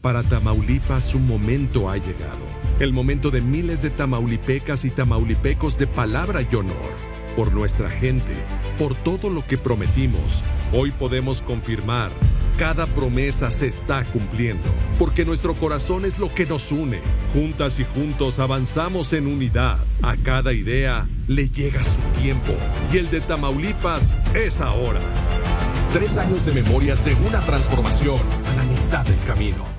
Para Tamaulipas un momento ha llegado. El momento de miles de tamaulipecas y tamaulipecos de palabra y honor. Por nuestra gente, por todo lo que prometimos, hoy podemos confirmar, cada promesa se está cumpliendo, porque nuestro corazón es lo que nos une. Juntas y juntos avanzamos en unidad. A cada idea le llega su tiempo, y el de Tamaulipas es ahora. 3 años de memorias de una transformación a la mitad del camino.